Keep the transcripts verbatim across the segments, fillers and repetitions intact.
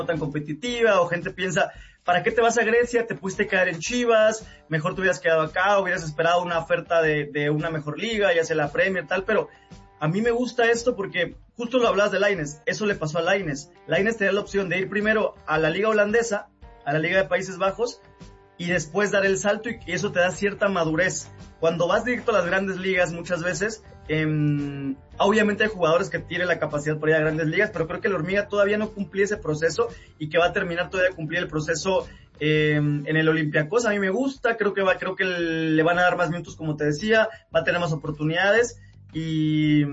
tan competitiva, o gente piensa, ¿para qué te vas a Grecia? Te pudiste quedar en Chivas, mejor te hubieras quedado acá, hubieras esperado una oferta de, de una mejor liga, ya sea la Premier, tal, pero a mí me gusta esto porque justo lo hablabas de Lainez, eso le pasó a Lainez. Lainez tenía la opción de ir primero a la liga holandesa, a la liga de Países Bajos, y después dar el salto, y eso te da cierta madurez. Cuando vas directo a las grandes ligas muchas veces, eh, obviamente hay jugadores que tienen la capacidad para ir a grandes ligas, pero creo que la Hormiga todavía no cumplía ese proceso y que va a terminar todavía de cumplir el proceso eh, en el Olympiacos. A mí me gusta, creo que va, creo que le van a dar más minutos, como te decía, va a tener más oportunidades y,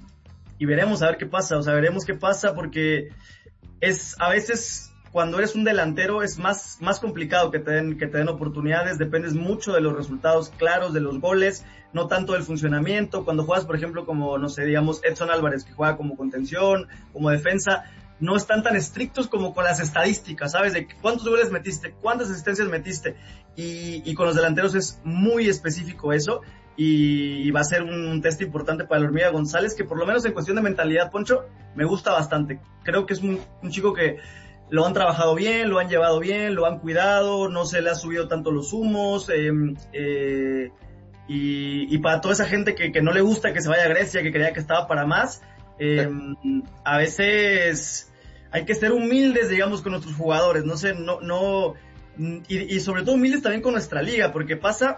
y veremos a ver qué pasa, o sea, veremos qué pasa porque es a veces... Cuando eres un delantero es más, más complicado que te den, que te den oportunidades, dependes mucho de los resultados claros, de los goles, no tanto del funcionamiento. Cuando juegas, por ejemplo, como, no sé, digamos, Edson Álvarez, que juega como contención, como defensa, no están tan estrictos como con las estadísticas, ¿sabes? De cuántos goles metiste, cuántas asistencias metiste, y, y con los delanteros es muy específico eso, y va a ser un test importante para la Hormiga González, que por lo menos en cuestión de mentalidad, Poncho, me gusta bastante. Creo que es un, un chico que lo han trabajado bien, lo han llevado bien, lo han cuidado, no se le ha subido tanto los humos, eh, eh, y, y para toda esa gente que, que no le gusta que se vaya a Grecia, que creía que estaba para más, eh, a veces hay que ser humildes, digamos, con nuestros jugadores, no sé, no, no, y, y sobre todo humildes también con nuestra liga, porque pasa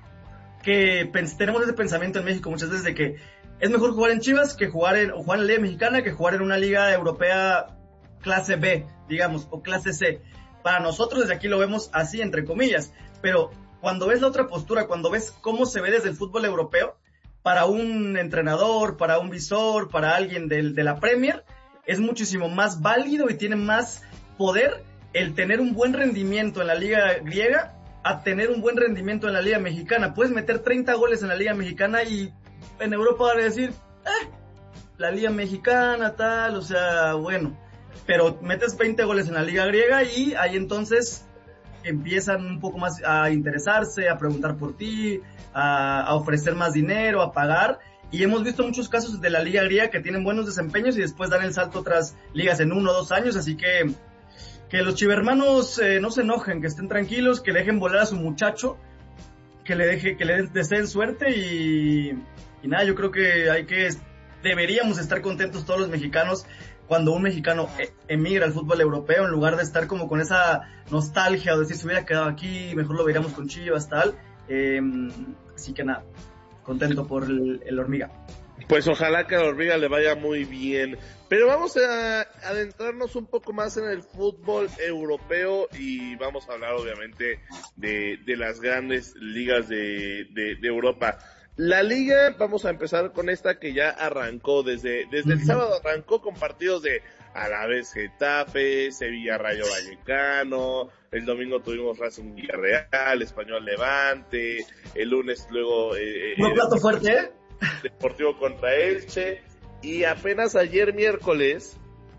que pens- tenemos ese pensamiento en México muchas veces de que es mejor jugar en Chivas que jugar en, o jugar en la Liga Mexicana que jugar en una liga europea clase B, digamos, o clase C. Para nosotros desde aquí lo vemos así, entre comillas, pero cuando ves la otra postura, cuando ves cómo se ve desde el fútbol europeo, para un entrenador, para un visor, para alguien del, de la Premier, es muchísimo más válido y tiene más poder el tener un buen rendimiento en la liga griega a tener un buen rendimiento en la liga mexicana. Puedes meter treinta goles en la liga mexicana y en Europa van a decir, eh, la liga mexicana, tal, o sea, bueno, pero metes veinte goles en la liga griega y ahí entonces empiezan un poco más a interesarse, a preguntar por ti, a, a ofrecer más dinero, a pagar, y hemos visto muchos casos de la liga griega que tienen buenos desempeños y después dan el salto a otras ligas en uno o dos años, así que que los chivermanos eh, no se enojen, que estén tranquilos, que dejen volar a su muchacho, que le deje, que le deseen suerte y, y nada, yo creo que hay que, deberíamos estar contentos todos los mexicanos cuando un mexicano emigra al fútbol europeo, en lugar de estar como con esa nostalgia o decir si hubiera quedado aquí, mejor lo veríamos con Chivas, tal, eh, así que nada, contento por el, el Hormiga. Pues ojalá que a la Hormiga le vaya muy bien. Pero vamos a adentrarnos un poco más en el fútbol europeo y vamos a hablar obviamente de, de las grandes ligas de, de, de Europa. La liga, vamos a empezar con esta que ya arrancó desde, desde el sábado, arrancó con partidos de Alavés Getafe, Sevilla Rayo Vallecano, el domingo tuvimos Racing Villarreal, Español Levante, el lunes luego... Eh, ¿Un plato fuerte, eh? Deportivo contra Elche, y apenas ayer miércoles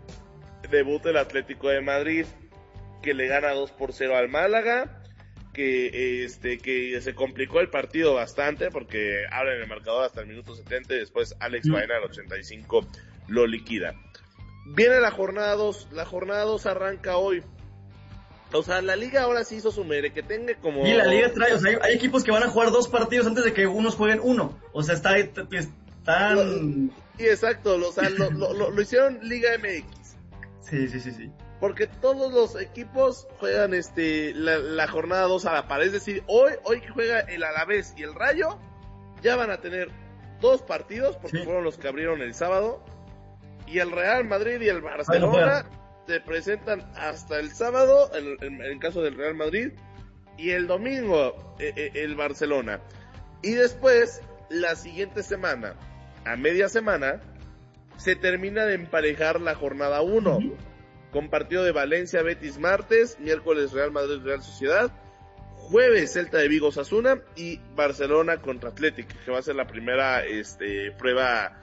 debuta el Atlético de Madrid, que le gana dos por cero al Málaga, que este que se complicó el partido bastante porque abren el marcador hasta el minuto setenta y después Alex Baena al ochenta y cinco lo liquida. Viene la jornada dos, la jornada dos arranca hoy. O sea, la liga ahora sí hizo su mere, que tenga como... Y la liga trae, o sea, hay, hay equipos que van a jugar dos partidos antes de que unos jueguen uno. O sea, está tan... Sí, exacto, o sea, lo, lo, lo, lo hicieron Liga M X. Sí, sí, sí, sí. Porque todos los equipos juegan este la, la jornada dos a la par. Es decir, hoy, hoy que juega el Alavés y el Rayo, ya van a tener dos partidos, porque sí, fueron los que abrieron el sábado. Y el Real Madrid y el Barcelona se presentan hasta el sábado, en, en, en el caso del Real Madrid, y el domingo eh, eh, el Barcelona. Y después, la siguiente semana, a media semana, se termina de emparejar la jornada uno, uh-huh, con partido de Valencia Betis martes, miércoles Real Madrid Real Sociedad, jueves Celta de Vigo Osasuna y Barcelona contra Athletic, que va a ser la primera este prueba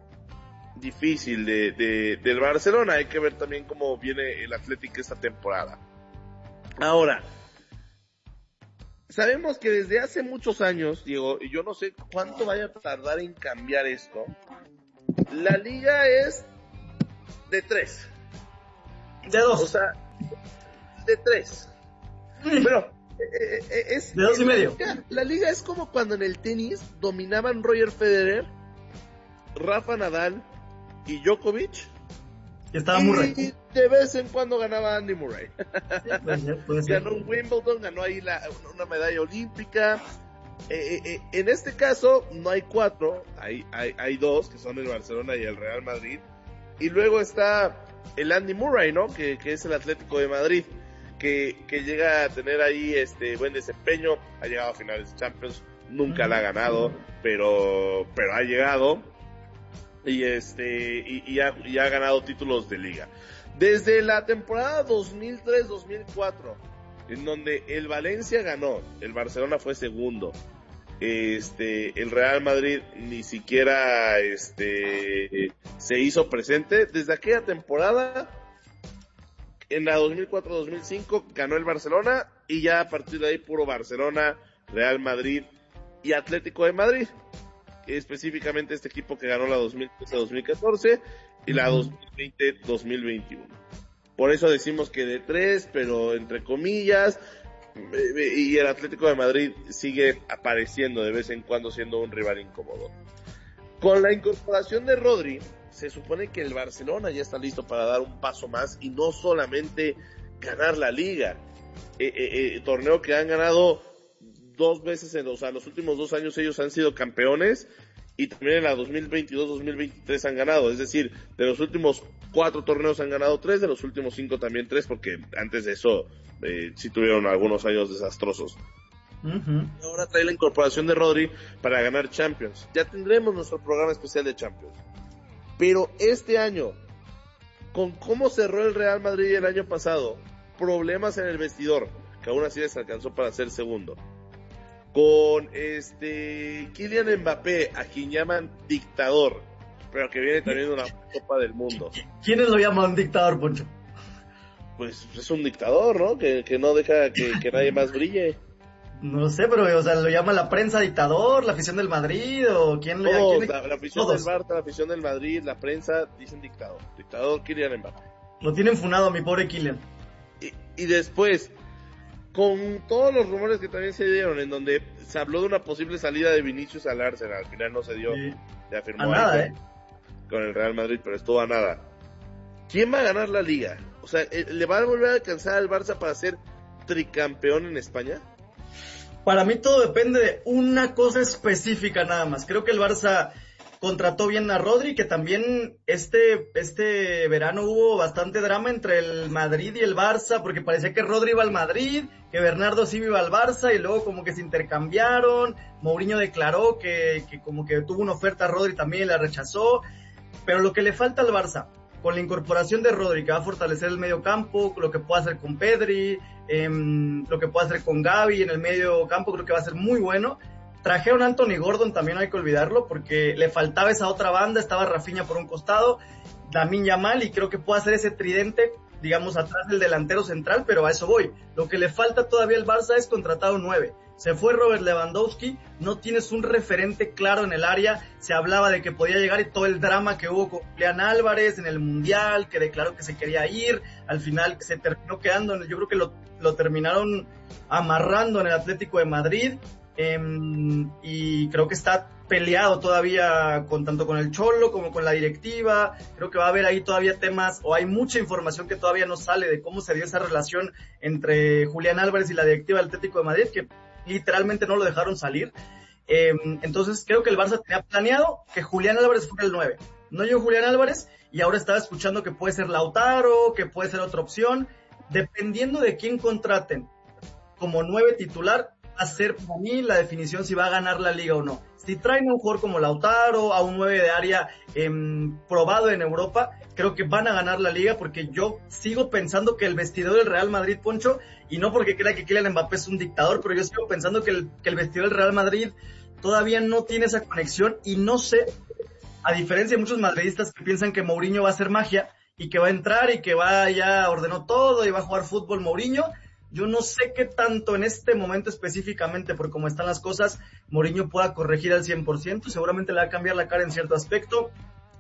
difícil de, de del Barcelona. Hay que ver también cómo viene el Athletic esta temporada. Ahora, sabemos que desde hace muchos años, Diego, y yo no sé cuánto vaya a tardar en cambiar esto, la liga es de tres. De dos. O sea, de tres. Pero eh, eh, es de dos y la medio. Liga, la liga es como cuando en el tenis dominaban Roger Federer, Rafa Nadal y Djokovic. Y estaba Murray. Y de vez en cuando ganaba Andy Murray. Sí, puede ser, puede ser. Ganó un Wimbledon, ganó ahí la, una medalla olímpica. Eh, eh, en este caso no hay cuatro, hay, hay, hay dos, que son el Barcelona y el Real Madrid. Y luego está el Andy Murray, ¿no? Que, que es el Atlético de Madrid, que, que llega a tener ahí este buen desempeño, ha llegado a finales de Champions, nunca la ha ganado, pero, pero ha llegado. Y este y, y, ha, y ha ganado títulos de liga. Desde la temporada dos mil tres dos mil cuatro, en donde el Valencia ganó, el Barcelona fue segundo, este el Real Madrid ni siquiera este se hizo presente. Desde aquella temporada, en la dos mil cuatro dos mil cinco, ganó el Barcelona, y ya a partir de ahí puro Barcelona, Real Madrid y Atlético de Madrid. Específicamente este equipo que ganó la dos mil trece dos mil catorce y la dos mil veinte dos mil veintiuno. Por eso decimos que de tres, pero entre comillas, y el Atlético de Madrid sigue apareciendo de vez en cuando siendo un rival incómodo. Con la incorporación de Rodri, se supone que el Barcelona ya está listo para dar un paso más y no solamente ganar la liga. Eh, eh, eh, torneo que han ganado dos veces en los, o sea, los últimos dos años ellos han sido campeones, y también en la dos mil veintidós dos mil veintitrés han ganado, es decir, de los últimos cuatro torneos han ganado tres, de los últimos cinco también tres, porque antes de eso eh, sí tuvieron algunos años desastrosos. Uh-huh. Ahora trae la incorporación de Rodri para ganar Champions. Ya tendremos nuestro programa especial de Champions. Pero este año, con cómo cerró el Real Madrid el año pasado, problemas en el vestidor, que aún así les alcanzó para ser segundo, con este Kylian Mbappé, a quien llaman dictador, pero que viene también de una Copa del Mundo. ¿Quiénes lo llaman dictador, Poncho? Pues es un dictador, ¿no? Que, que no deja que, que nadie más brille. No lo sé, pero o sea, lo llama la prensa dictador, la afición del Madrid, o quién lo llama. ¿quién... La, la afición Todos. del Barça, la afición del Madrid, la prensa dicen dictador. Dictador Kylian Mbappé. Lo tienen funado a mi pobre Kylian. Y, y después, con todos los rumores que también se dieron, en donde se habló de una posible salida de Vinicius al Arsenal, al final no se dio, sí. Se afirmó a nada, con, ¿eh? con el Real Madrid, pero estuvo a nada. ¿Quién va a ganar la liga? O sea, ¿le va a volver a alcanzar al Barça para ser tricampeón en España? Para mí todo depende de una cosa específica nada más. Creo que el Barça contrató bien a Rodri, que también este este verano hubo bastante drama entre el Madrid y el Barça, porque parecía que Rodri iba al Madrid, que Bernardo sí iba al Barça, y luego como que se intercambiaron. Mourinho declaró que, que como que tuvo una oferta a Rodri también y la rechazó. Pero lo que le falta al Barça, con la incorporación de Rodri, que va a fortalecer el medio campo, lo que pueda hacer con Pedri, eh, lo que pueda hacer con Gavi en el medio campo, creo que va a ser muy bueno. Trajeron a Anthony Gordon, también no hay que olvidarlo, porque le faltaba esa otra banda, estaba Rafinha por un costado, Lamine Yamal, y creo que puede hacer ese tridente, digamos, atrás del delantero central, pero a eso voy. Lo que le falta todavía al Barça es contratar un nueve. Se fue Robert Lewandowski, no tienes un referente claro en el área, se hablaba de que podía llegar y todo el drama que hubo con Julián Álvarez en el Mundial, que declaró que se quería ir, al final se terminó quedando, yo creo que lo, lo terminaron amarrando en el Atlético de Madrid, eh, y creo que está peleado todavía con tanto con el Cholo como con la directiva. Creo que va a haber ahí todavía temas, o hay mucha información que todavía no sale de cómo se dio esa relación entre Julián Álvarez y la directiva del Atlético de Madrid, que literalmente no lo dejaron salir. Eh, entonces creo que el Barça tenía planeado que Julián Álvarez fuera el nueve. No llegó Julián Álvarez y ahora estaba escuchando que puede ser Lautaro, que puede ser otra opción. Dependiendo de quién contraten como nueve titular, va a ser para mí la definición si va a ganar la liga o no. Si traen a un jugador como Lautaro, a un nueve de área eh, probado en Europa, creo que van a ganar la liga, porque yo sigo pensando que el vestidor del Real Madrid, Poncho, y no porque crea que Kylian Mbappé es un dictador, pero yo sigo pensando que el, que el vestidor del Real Madrid todavía no tiene esa conexión, y no sé, a diferencia de muchos madridistas que piensan que Mourinho va a hacer magia y que va a entrar y que va ya ordenó todo y va a jugar fútbol Mourinho. Yo no sé qué tanto en este momento específicamente, por cómo están las cosas, Mourinho pueda corregir al cien por ciento. Seguramente le va a cambiar la cara en cierto aspecto.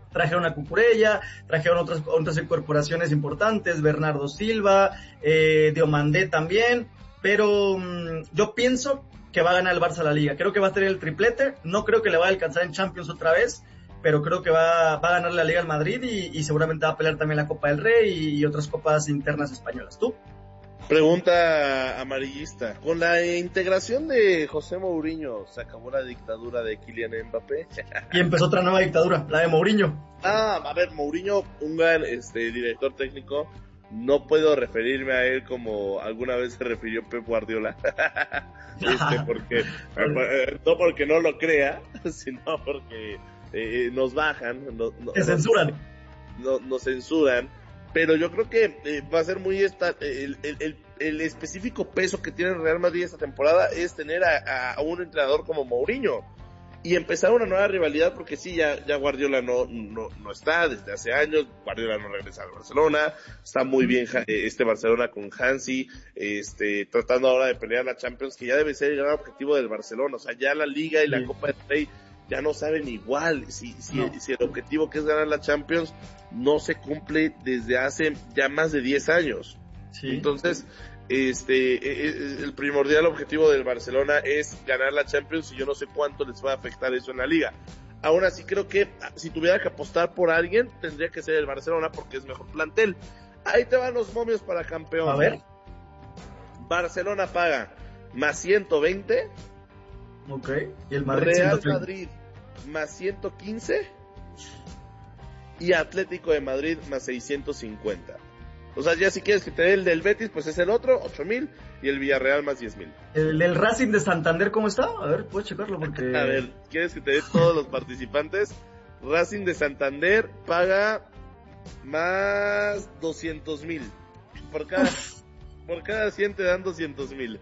trajeron a Cucurella, trajeron otras, otras incorporaciones importantes, Bernardo Silva, eh, Diomandé también, pero um, yo pienso que va a ganar el Barça la Liga, creo que va a tener el triplete, no creo que le vaya a alcanzar en Champions otra vez, pero creo que va, va a ganar la Liga al Madrid y, y seguramente va a pelear también la Copa del Rey y, y otras copas internas españolas. ¿Tú? Pregunta amarillista. Con la integración de José Mourinho, ¿se acabó la dictadura de Kylian Mbappé? Y empezó otra nueva dictadura, la de Mourinho. Ah, a ver, Mourinho, un gran este, director técnico. No puedo referirme a él como alguna vez se refirió Pep Guardiola. este, porque, no porque no lo crea, sino porque eh, nos bajan. No, no, Te censuran. No, nos censuran. Pero yo creo que eh, va a ser muy esta, el, el, el, el específico peso que tiene el Real Madrid esta temporada es tener a, a un entrenador como Mourinho y empezar una nueva rivalidad, porque sí, ya, ya Guardiola no, no, no está desde hace años, Guardiola no regresa al Barcelona, está muy bien este Barcelona con Hansi, este, tratando ahora de pelear la Champions, que ya debe ser el gran objetivo del Barcelona, o sea, ya la Liga y la sí. Copa del Rey ya no saben igual, si, si, no. si el objetivo que es ganar la Champions no se cumple desde hace ya más de diez años. Sí. Entonces, este, el primordial objetivo del Barcelona es ganar la Champions y yo no sé cuánto les va a afectar eso en la Liga. Aún así creo que si tuviera que apostar por alguien, tendría que ser el Barcelona porque es mejor plantel. Ahí te van los momios para campeón. A ver. Barcelona paga más ciento veinte. Ok, y el Madrid Real ciento treinta. Madrid más ciento quince y Atlético de Madrid más seiscientos cincuenta. O sea, ya si quieres que te dé el del Betis, pues es el otro, ocho mil, y el Villarreal más diez mil. ¿El del Racing de Santander cómo está? A ver, puedes checarlo porque... A ver, ¿quieres que te dé todos los participantes? Racing de Santander paga más doscientos mil. Por cada, por cada cien te dan doscientos mil.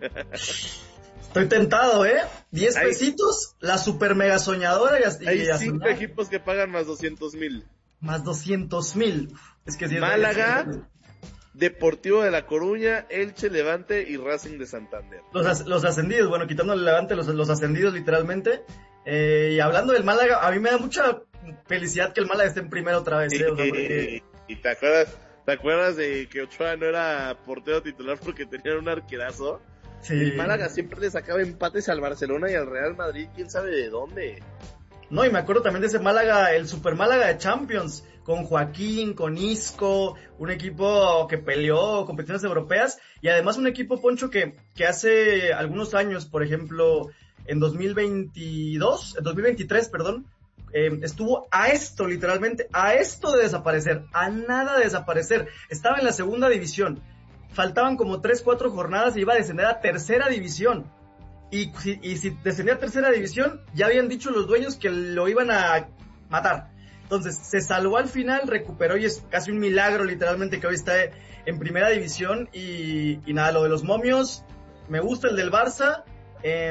Estoy tentado, ¿eh? diez hay, pesitos, la super mega soñadora y, y hay cinco equipos que pagan más doscientos mil. Más doscientos mil. Es que si Málaga, es... Deportivo de La Coruña, Elche, Levante y Racing de Santander. Los, los ascendidos, bueno, quitando el Levante, los, los ascendidos literalmente. Eh, y hablando del Málaga, a mí me da mucha felicidad que el Málaga esté en primero otra vez. ¿eh? O sea, porque... ¿Y te acuerdas, te acuerdas de que Ochoa no era portero titular porque tenían un arquerazo? Sí. El Málaga siempre le sacaba empates al Barcelona y al Real Madrid, quién sabe de dónde. No, y me acuerdo también de ese Málaga, el Super Málaga de Champions, con Joaquín, con Isco, un equipo que peleó competiciones europeas, y además un equipo, Poncho, que, que hace algunos años, por ejemplo, en dos mil veintidós, en dos mil veintitrés, perdón, eh, estuvo a esto, literalmente, a esto de desaparecer, a nada de desaparecer. Estaba en la segunda división. Faltaban como tres, cuatro jornadas y iba a descender a tercera división. Y si, y si descendía a tercera división, ya habían dicho los dueños que lo iban a matar. Entonces, se salvó al final, recuperó y es casi un milagro literalmente que hoy está en primera división. Y, y nada, lo de los momios, me gusta el del Barça. Eh,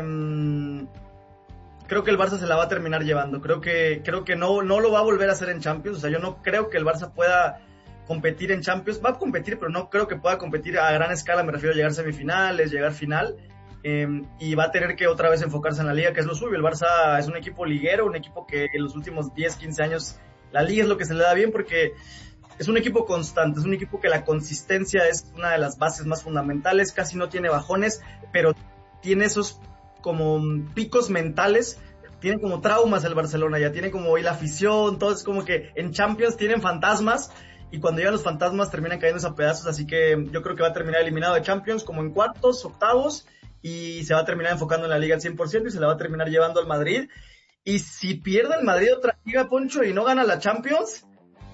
creo que el Barça se la va a terminar llevando. Creo que, creo que no, no lo va a volver a hacer en Champions. O sea, yo no creo que el Barça pueda competir en Champions, va a competir, pero no creo que pueda competir a gran escala, me refiero a llegar a semifinales, llegar final, eh, y va a tener que otra vez enfocarse en la Liga, que es lo suyo. El Barça es un equipo liguero, un equipo que en los últimos diez, quince años la Liga es lo que se le da bien, porque es un equipo constante, es un equipo que la consistencia es una de las bases más fundamentales, casi no tiene bajones, pero tiene esos como picos mentales, tiene como traumas el Barcelona, ya tiene como hoy la afición, todo es como que en Champions tienen fantasmas, y cuando llegan los fantasmas terminan cayendo a pedazos, así que yo creo que va a terminar eliminado de Champions como en cuartos, octavos, y se va a terminar enfocando en la Liga al cien por ciento y se la va a terminar llevando al Madrid. Y si pierde el Madrid otra Liga, Poncho, y no gana la Champions,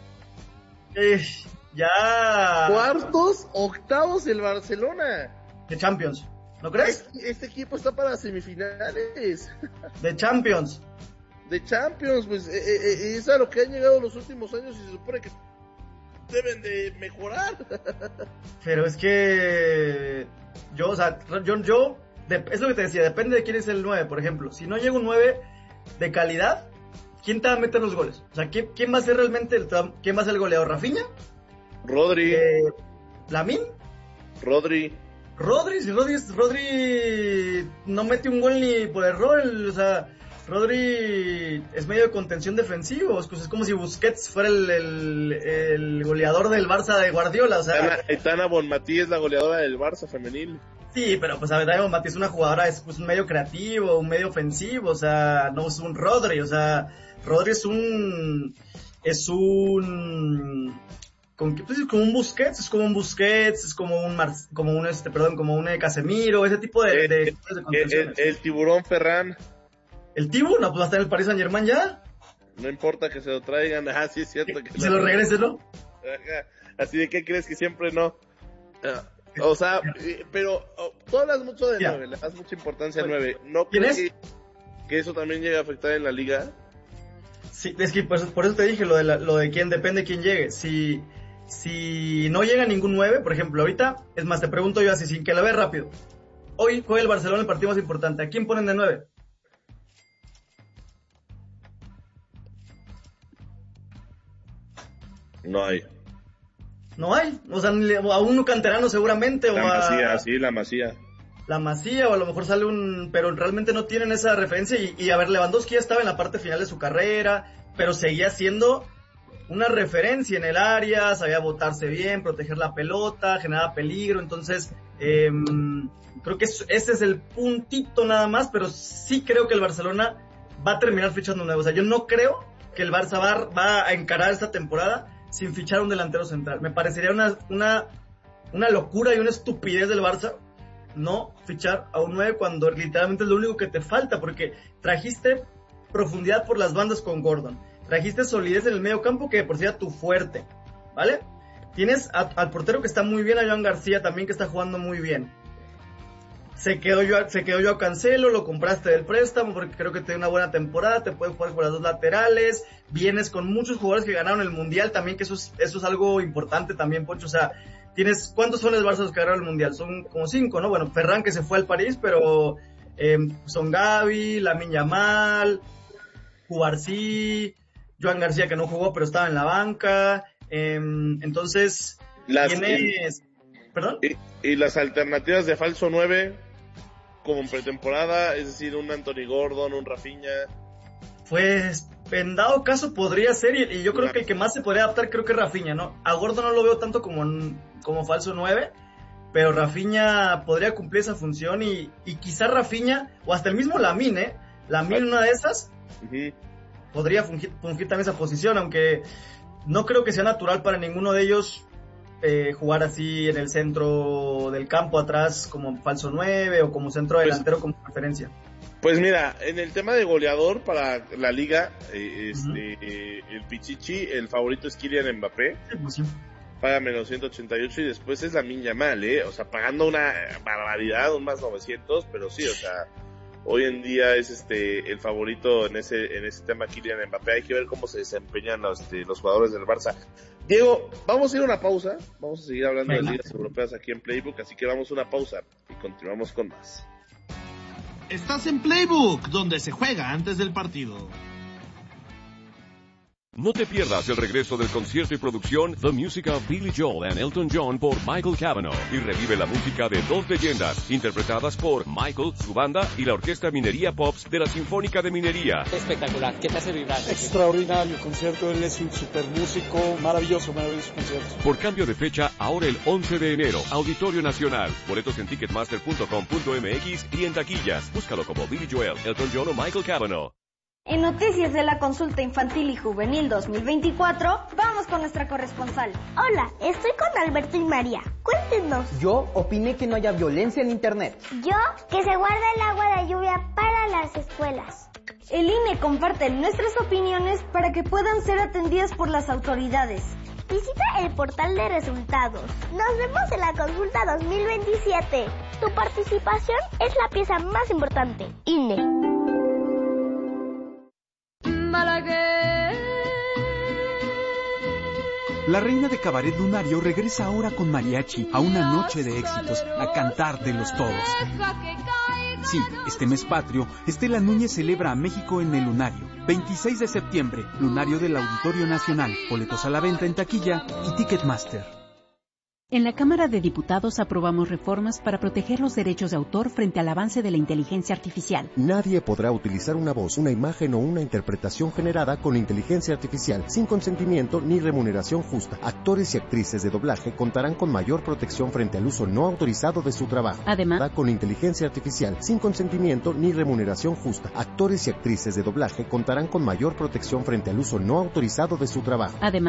eh, ya... Cuartos, octavos el Barcelona. De Champions, ¿no crees? Este, este equipo está para semifinales. De Champions. De Champions, pues eh, eh, es a lo que han llegado los últimos años y se supone que deben de mejorar. Pero es que yo, o sea, yo, yo de, es lo que te decía, depende de quién es el nueve, por ejemplo. Si no llega un nueve de calidad, ¿quién te va a meter los goles? O sea, ¿quién, quién va a ser realmente el, quién va a ser el goleador? ¿Rafinha? Rodri. Eh, ¿Lamine? Rodri. Rodri, si Rodri, Rodri no mete un gol ni por error, o sea, Rodri es medio de contención defensivo, es como si Busquets fuera el, el, el goleador del Barça de Guardiola, o sea... Aitana Bonmatí es la goleadora del Barça femenil. Sí, pero pues Aitana Bonmatí es una jugadora, es pues, un medio creativo, un medio ofensivo, o sea, no es un Rodri, o sea, Rodri es un... es un... Con, pues, es como un Busquets, es como un Busquets, es como un, Mar, como un este, perdón, como un Casemiro, ese tipo de... El, de, de el, el, el tiburón Ferran. ¿El Tibu? No, pues va a estar en el Paris Saint Germain ya. No importa que se lo traigan, ah, sí es cierto que... Y se lo regrese, ¿no? Así de qué crees que siempre no. O sea, pero oh, tú hablas mucho de nueve, le das mucha importancia al nueve. ¿No crees que, que eso también llega a afectar en la liga? Sí, es que por, por eso te dije lo de, la, lo de quién depende de quién llegue. Si, si no llega ningún nueve, por ejemplo, ahorita, es más, te pregunto yo así, sin que la veas rápido. Hoy juega el Barcelona el partido más importante. ¿A quién ponen de nueve? No hay. No hay, o sea, a uno canterano seguramente. La o Masía, a... sí, la Masía. La Masía, o a lo mejor sale un... Pero realmente no tienen esa referencia. Y, y a ver, Lewandowski ya estaba en la parte final de su carrera, pero seguía siendo una referencia en el área, sabía botarse bien, proteger la pelota, generaba peligro. Entonces, eh, creo que es, ese es el puntito nada más, pero sí creo que el Barcelona va a terminar fichando nuevo. O sea, yo no creo que el Barça va, va a encarar esta temporada sin fichar un delantero central. Me parecería una, una, una locura y una estupidez del Barça no fichar a un nueve cuando literalmente es lo único que te falta, porque trajiste profundidad por las bandas con Gordon, trajiste solidez en el medio campo que por sí era tu fuerte, ¿vale? Tienes a, al portero que está muy bien, a Joan García también que está jugando muy bien. Se quedó yo, se quedó yo a Cancelo, lo compraste del préstamo porque creo que tiene una buena temporada, te puede jugar por las dos laterales, vienes con muchos jugadores que ganaron el Mundial también, que eso es, eso es algo importante también, Poncho, o sea, tienes, ¿cuántos son el Barça los que ganaron el Mundial? Son como cinco, ¿no? Bueno, Ferran que se fue al París, pero eh, son Gavi, Lamine Yamal, Cubarsí, Joan García que no jugó pero estaba en la banca, eh, entonces, las, tienes... Y, ¿Perdón? Y, y las alternativas de falso nueve como en pretemporada, es decir, un Anthony Gordon, un Rafinha. Pues, en dado caso podría ser, y, y yo creo que el que más se podría adaptar creo que es Rafinha, ¿no? A Gordon no lo veo tanto como, como falso nueve, pero Rafinha podría cumplir esa función y, y quizá Rafinha, o hasta el mismo Lamine, ¿eh? Lamine, una de esas, uh-huh. podría fungir, fungir también esa posición, aunque no creo que sea natural para ninguno de ellos eh, jugar así en el centro del campo atrás como falso nueve o como centro delantero pues, como referencia. Pues mira, en el tema de goleador para la liga, eh, este, uh-huh. eh, el Pichichi, el favorito es Kylian Mbappé. Sí, pues sí. Paga menos ciento ochenta y ocho y después es Lamine Yamal, eh, o sea, pagando una barbaridad, un más novecientos, pero sí, o sea, hoy en día es este el favorito en ese en ese tema Kylian Mbappé. Hay que ver cómo se desempeñan los, este, los jugadores del Barça. Diego, vamos a ir a una pausa, vamos a seguir hablando Venga. de ligas europeas aquí en Playbook, así que vamos a una pausa y continuamos con más. Estás en Playbook, donde se juega antes del partido. No te pierdas el regreso del concierto y producción The Music of Billy Joel and Elton John por Michael Cavanaugh y revive la música de dos leyendas interpretadas por Michael, su banda y la Orquesta Minería Pops de la Sinfónica de Minería. Espectacular, ¿qué te hace vibrar? Extraordinario concierto, él es un super músico, maravilloso, maravilloso concierto. Por cambio de fecha, ahora el once de enero, Auditorio Nacional. Boletos en ticketmaster punto com punto m x y en taquillas. Búscalo como Billy Joel, Elton John o Michael Cavanaugh. En Noticias de la Consulta Infantil y Juvenil dos mil veinticuatro, vamos con nuestra corresponsal. Hola, estoy con Alberto y María. Cuéntenos. Yo opiné que no haya violencia en Internet. Yo, que se guarda el agua de lluvia para las escuelas. El I N E comparte nuestras opiniones para que puedan ser atendidas por las autoridades. Visita el portal de resultados. Nos vemos en la consulta dos mil veintisiete. Tu participación es la pieza más importante. I N E. La reina de cabaret lunario regresa ahora con mariachi a una noche de éxitos, a cantar de los todos. Sí, este mes patrio, Estela Núñez celebra a México en el Lunario. veintiséis de septiembre, Lunario del Auditorio Nacional. Boletos a la venta en taquilla y Ticketmaster. En la Cámara de Diputados aprobamos reformas para proteger los derechos de autor frente al avance de la inteligencia artificial. Nadie podrá utilizar una voz, una imagen o una interpretación generada con inteligencia artificial sin consentimiento ni remuneración justa. Actores y actrices de doblaje contarán con mayor protección frente al uso no autorizado de su trabajo. Además, con inteligencia artificial sin consentimiento ni remuneración justa. Actores y actrices de doblaje contarán con mayor protección frente al uso no autorizado de su trabajo. Además,